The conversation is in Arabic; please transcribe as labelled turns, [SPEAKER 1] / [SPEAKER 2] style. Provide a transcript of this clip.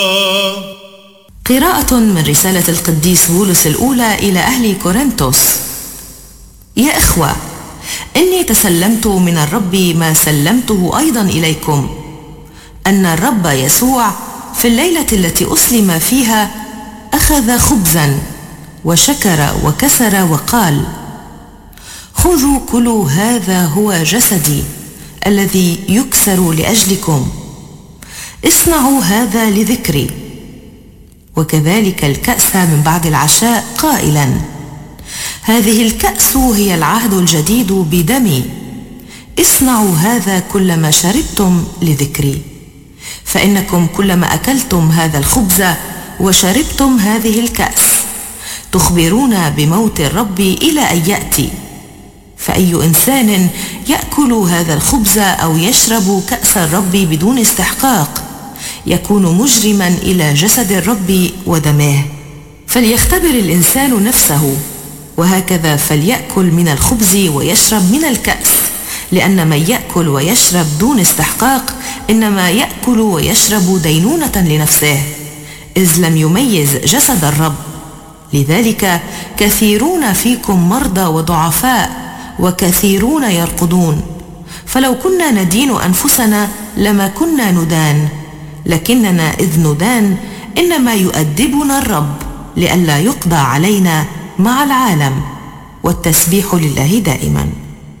[SPEAKER 1] قراءة من رسالة القديس بولس الأولى إلى أهل كورنثوس. يا إخوة، إني تسلمت من الرب ما سلمته أيضا إليكم، أن الرب يسوع في الليلة التي أسلم فيها أخذ خبزا وشكر وكسر وقال: خذوا كلوا، هذا هو جسدي الذي يكسر لأجلكم، اصنعوا هذا لذكري. وكذلك الكأس من بعد العشاء قائلا: هذه الكأس هي العهد الجديد بدمي، اصنعوا هذا كلما شربتم لذكري. فإنكم كلما أكلتم هذا الخبز وشربتم هذه الكأس تخبرون بموت الرب إلى أن يأتي. فأي إنسان يأكل هذا الخبز أو يشرب كأس الرب بدون استحقاق يكون مجرما إلى جسد الرب ودمه. فليختبر الإنسان نفسه، وهكذا فليأكل من الخبز ويشرب من الكأس، لأن من يأكل ويشرب دون استحقاق إنما يأكل ويشرب دينونة لنفسه، إذ لم يميز جسد الرب. لذلك كثيرون فيكم مرضى وضعفاء، وكثيرون يرقدون. فلو كنا ندين أنفسنا لما كنا ندان، لكننا إذ ندان إنما يؤدبنا الرب لئلا يقضى علينا مع العالم. والتسبيح لله دائما.